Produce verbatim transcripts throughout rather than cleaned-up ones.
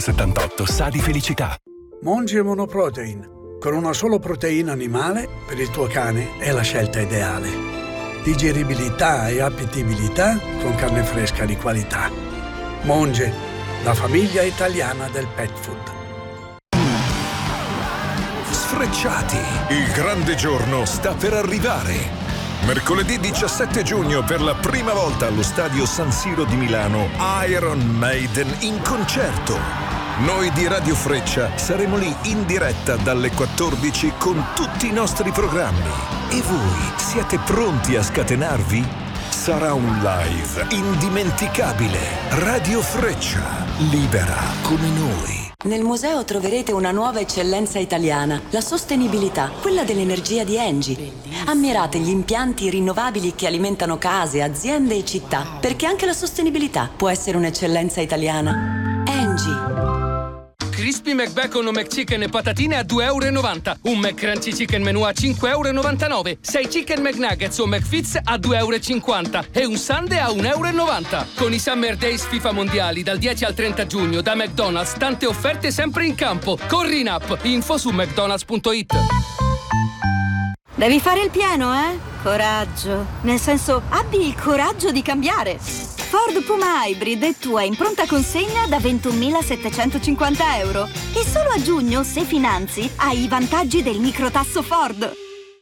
settantotto sa di felicità. Monge Monoprotein. Con una solo proteina animale, per il tuo cane è la scelta ideale. Digeribilità e appetibilità con carne fresca di qualità. Monge, la famiglia italiana del pet food. Sfrecciati, il grande giorno sta per arrivare. Mercoledì diciassette giugno, per la prima volta allo stadio San Siro di Milano, Iron Maiden in concerto. Noi di Radio Freccia saremo lì in diretta dalle quattordici con tutti i nostri programmi. E voi siete pronti a scatenarvi? Sarà un live indimenticabile. Radio Freccia, libera come noi. Nel museo troverete una nuova eccellenza italiana, la sostenibilità, quella dell'energia di Engie. Ammirate gli impianti rinnovabili che alimentano case, aziende e città, perché anche la sostenibilità può essere un'eccellenza italiana. Engie. Crispy McBacon o McChicken e patatine a due e novanta euro. Un McCrunchy Chicken Menù a cinque e novantanove euro. sei Chicken McNuggets o McFits a due e cinquanta euro. E un Sundae a un e novanta euro. Con i Summer Days FIFA Mondiali dal dieci al trenta giugno da McDonald's, tante offerte sempre in campo. Corri in app. Info su mcdonalds punto it. Devi fare il pieno, eh? Coraggio. Nel senso, abbi il coraggio di cambiare. Ford Puma Hybrid è tua in pronta consegna da ventunomilasettecentocinquanta euro. E solo a giugno, se finanzi, hai i vantaggi del microtasso Ford.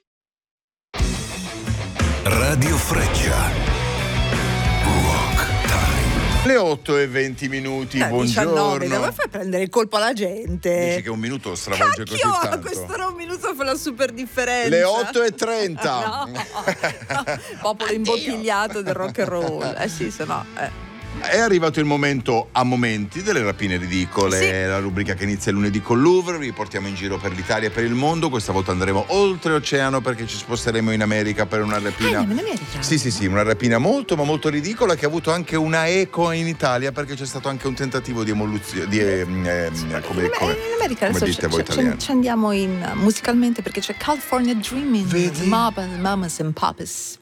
Radio Freccia. Walk Time. Le otto e venti minuti, eh, buongiorno. diciannove, dove fai prendere il colpo alla gente? Dici che un minuto stravolge Cacchio, così tanto? questo era un minuto fa la super differenza. Le otto e trenta. No, no, popolo imbottigliato del rock and roll. Eh sì, se no... Eh. È arrivato il momento, a momenti, delle rapine ridicole. Sì. La rubrica che inizia lunedì con Louvre. Vi portiamo in giro per l'Italia e per il mondo. Questa volta andremo oltreoceano perché ci sposteremo in America per una rapina. Ah, in America? Sì, sì, sì, una rapina molto ma molto ridicola che ha avuto anche una eco in Italia perché c'è stato anche un tentativo di emoluzione. Di, eh, eh, come, in, come, in America come adesso dite ci, voi ci, italiani. ci andiamo in, musicalmente perché c'è California Dreaming. Vedi? Mama, Mamas and Papas.